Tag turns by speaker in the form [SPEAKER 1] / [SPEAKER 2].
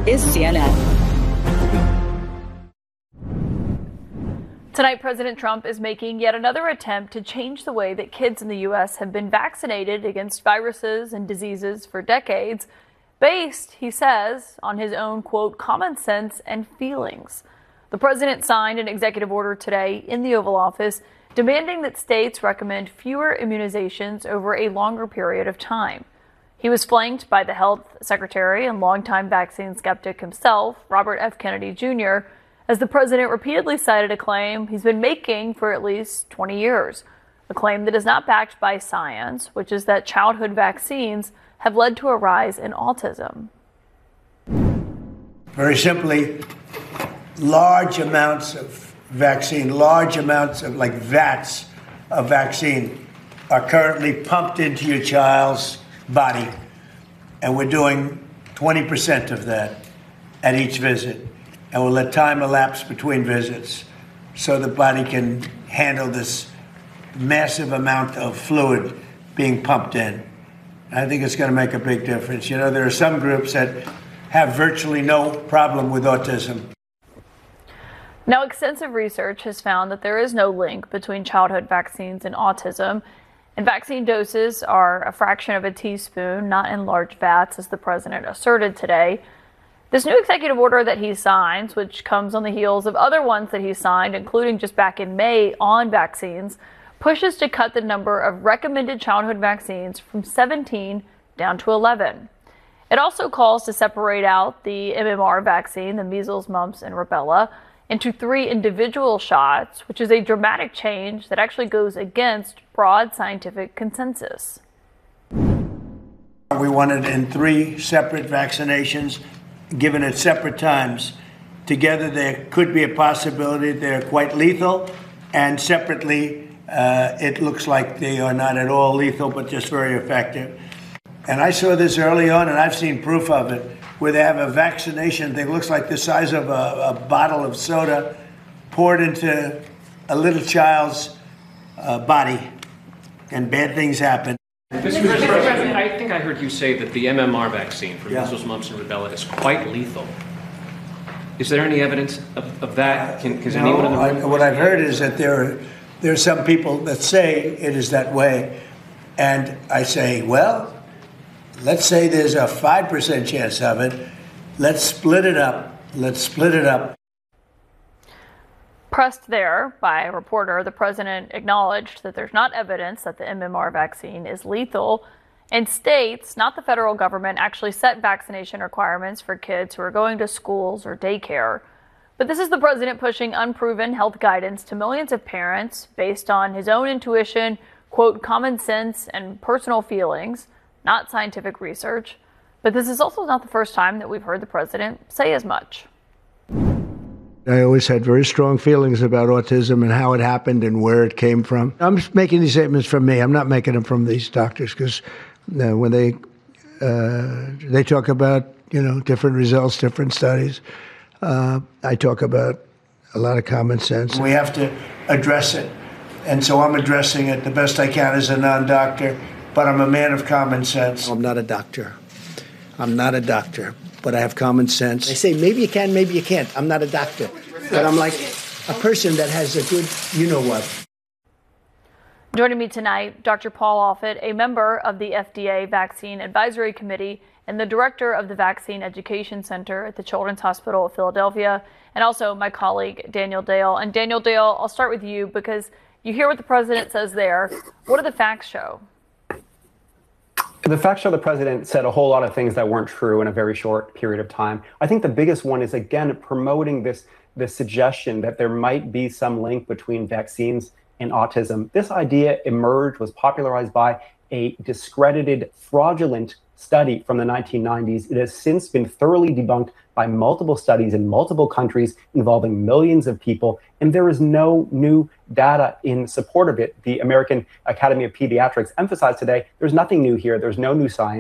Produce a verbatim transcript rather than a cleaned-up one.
[SPEAKER 1] is C N N.
[SPEAKER 2] Tonight, President Trump is making yet another attempt to change the way that kids in the U S have been vaccinated against viruses and diseases for decades, based, he says, on his own, quote, common sense and feelings. The president signed an executive order today in the Oval Office demanding that states recommend fewer immunizations over a longer period of time. He was flanked by the health secretary and longtime vaccine skeptic himself, Robert F. Kennedy Junior, as the president repeatedly cited a claim he's been making for at least twenty years, a claim that is not backed by science, which is that childhood vaccines have led to a rise in autism.
[SPEAKER 3] Very simply, large amounts of vaccine, large amounts of like vats of vaccine are currently pumped into your child's body. And we're doing twenty percent of that at each visit. And we'll let time elapse between visits so the body can handle this massive amount of fluid being pumped in. I think it's going to make a big difference. You know, there are some groups that have virtually no problem with autism.
[SPEAKER 2] Now, extensive research has found that there is no link between childhood vaccines and autism, and vaccine doses are a fraction of a teaspoon, not in large vats, as the president asserted today. This new executive order that he signs, which comes on the heels of other ones that he signed, including just back in May on vaccines, pushes to cut the number of recommended childhood vaccines from seventeen down to eleven. It also calls to separate out the M M R vaccine, the measles, mumps, and rubella, into three individual shots, which is a dramatic change that actually goes against broad scientific consensus.
[SPEAKER 3] We want it in three separate vaccinations, given at separate times. Together, there could be a possibility they're quite lethal, and separately, uh, it looks like they are not at all lethal, but just very effective. And I saw this early on, and I've seen proof of it, where they have a vaccination that looks like the size of a, a bottle of soda poured into a little child's uh, body, and bad things happen.
[SPEAKER 4] Mister President, I think I heard you say that the M M R vaccine for
[SPEAKER 3] yeah.
[SPEAKER 4] measles, mumps, and rubella is quite lethal. Is there any evidence of, of that? Can, can
[SPEAKER 3] no,
[SPEAKER 4] anyone in the room?
[SPEAKER 3] I, what I've heard is that there are, there are some people that say it is that way. And I say, well, let's say there's a five percent chance of it. Let's split it up. Let's split it up.
[SPEAKER 2] Pressed there by a reporter, the president acknowledged that there's not evidence that the M M R vaccine is lethal, and states, not the federal government, actually set vaccination requirements for kids who are going to schools or daycare. But this is the president pushing unproven health guidance to millions of parents based on his own intuition, quote, common sense and personal feelings, not scientific research. But this is also not the first time that we've heard the president say as much.
[SPEAKER 3] I always had very strong feelings about autism and how it happened and where it came from. I'm just making these statements from me. I'm not making them from these doctors, because uh, when they uh, they talk about, you know, different results, different studies, uh, I talk about a lot of common sense. We have to address it. And so I'm addressing it the best I can as a non-doctor, but I'm a man of common sense. I'm not a doctor. I'm not a doctor. But I have common sense. They say, maybe you can, maybe you can't. I'm not a doctor. But I'm like a person that has a good you-know-what.
[SPEAKER 2] Joining me tonight, Doctor Paul Offit, a member of the F D A Vaccine Advisory Committee and the director of the Vaccine Education Center at the Children's Hospital of Philadelphia, and also my colleague, Daniel Dale. And Daniel Dale, I'll start with you because you hear what the president says there. What do the facts show?
[SPEAKER 5] The facts show the president said a whole lot of things that weren't true in a very short period of time. I think the biggest one is, again, promoting this, this suggestion that there might be some link between vaccines and autism. This idea emerged, was popularized by a discredited, fraudulent study from the nineteen nineties. It has since been thoroughly debunked by multiple studies in multiple countries involving millions of people, and there is no new data in support of it. The American Academy of Pediatrics emphasized today, there's nothing new here, there's no new science.